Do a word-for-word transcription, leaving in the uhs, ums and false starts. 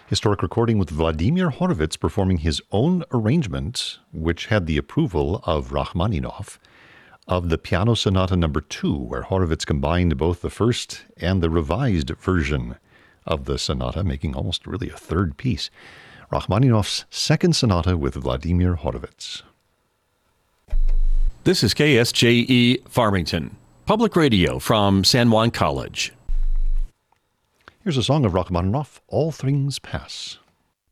Historic recording with Vladimir Horowitz performing his own arrangement, which had the approval of Rachmaninoff, of the Piano Sonata number two, where Horowitz combined both the first and the revised version of the sonata, making almost really a third piece. Rachmaninoff's second sonata with Vladimir Horowitz. This is K S J E Farmington, public radio from San Juan College. Here's a song of Rachmaninoff, All Things Pass.